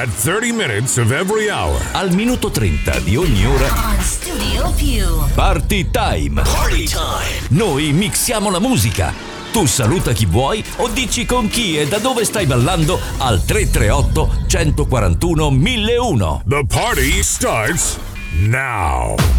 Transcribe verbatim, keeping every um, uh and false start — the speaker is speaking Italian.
At thirty minutes of every hour. Al minuto trenta di ogni ora. On Studio Più. Party time. Party time. Noi mixiamo la musica. Tu saluta chi vuoi o dici con chi e da dove stai ballando al tre tre otto, uno quattro uno, mille uno. The party starts now.